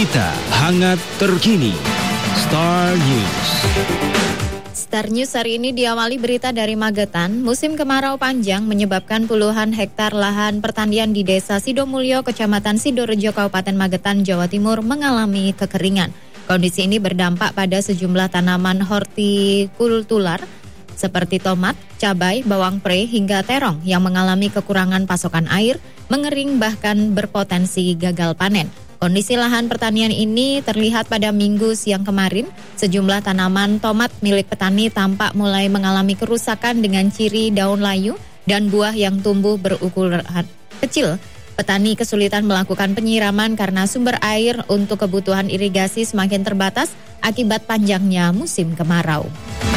Berita hangat terkini. Star News. Star News hari ini diawali berita dari Magetan. Musim kemarau panjang menyebabkan puluhan hektar lahan pertanian di Desa Sidomulyo, Kecamatan Sidorejo, Kabupaten Magetan, Jawa Timur mengalami kekeringan. Kondisi ini berdampak pada sejumlah tanaman hortikultural seperti tomat, cabai, bawang pre, hingga terong yang mengalami kekurangan pasokan air, mengering bahkan berpotensi gagal panen. Kondisi lahan pertanian ini terlihat pada Minggu siang kemarin. Sejumlah tanaman tomat milik petani tampak mulai mengalami kerusakan dengan ciri daun layu dan buah yang tumbuh berukuran kecil. Petani kesulitan melakukan penyiraman karena sumber air untuk kebutuhan irigasi semakin terbatas akibat panjangnya musim kemarau.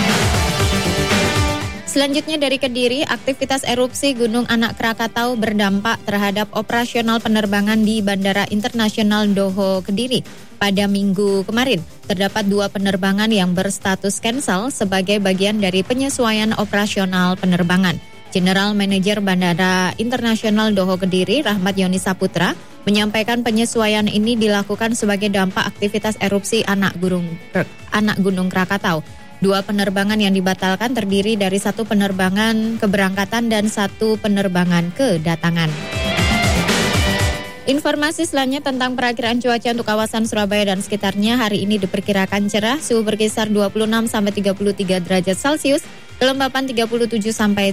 Selanjutnya dari Kediri, aktivitas erupsi Gunung Anak Krakatau berdampak terhadap operasional penerbangan di Bandara Internasional Doho Kediri. Pada Minggu kemarin, terdapat 2 penerbangan yang berstatus cancel sebagai bagian dari penyesuaian operasional penerbangan. General Manager Bandara Internasional Doho Kediri, Rahmat Yoni Saputra, menyampaikan penyesuaian ini dilakukan sebagai dampak aktivitas erupsi anak Gunung Krakatau. 2 penerbangan yang dibatalkan terdiri dari 1 penerbangan keberangkatan dan 1 penerbangan kedatangan. Informasi selanjutnya tentang perakiraan cuaca untuk kawasan Surabaya dan sekitarnya. Hari ini diperkirakan cerah, suhu berkisar 26-33 derajat Celcius, kelembapan 37-71%.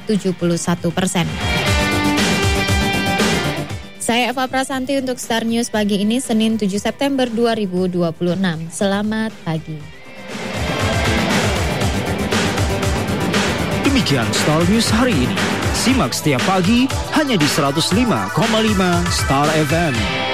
Saya Eva Prasanti untuk Star News pagi ini, Senin 7 September 2026. Selamat pagi. Demikian Star News hari ini. Simak setiap pagi hanya di 105,5 Star FM.